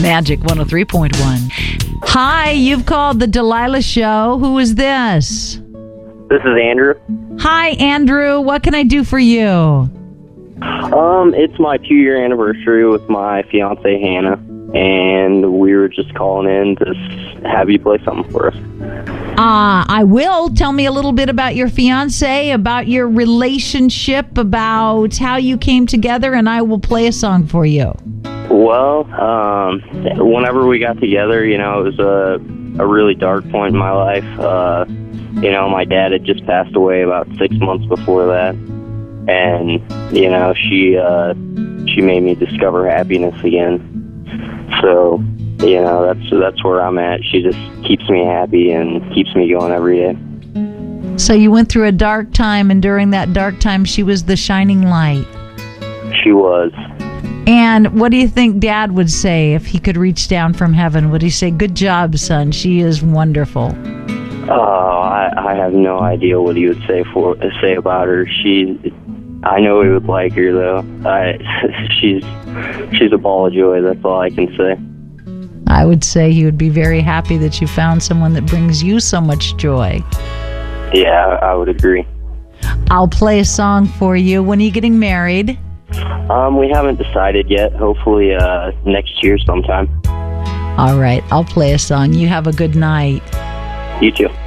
Magic 103.1. Hi, you've called the Delilah Show. Who is this? This is Andrew. Hi, Andrew. What can I do for you? It's my 2-year anniversary with my fiance Hannah, and we were just calling in to have you play something for us. I will. Tell me a little bit about your fiance, about your relationship, about how you came together, and I will play a song for you. Well, whenever we got together, it was a really dark point in my life. My dad had just passed away about 6 months before that. And, she made me discover happiness again. So, that's where I'm at. She just keeps me happy and keeps me going every day. So you went through a dark time, and during that dark time, she was the shining light. She was. And what do you think Dad would say if he could reach down from heaven? Would he say, "Good job, son, she is wonderful"? I have no idea what he would say about her. I know he would like her, though. She's a ball of joy, that's all I can say. I would say he would be very happy that you found someone that brings you so much joy. Yeah, I would agree. I'll play a song for you. When are you getting married? We haven't decided yet. Hopefully next year sometime. All right, I'll play a song. You have a good night. You too.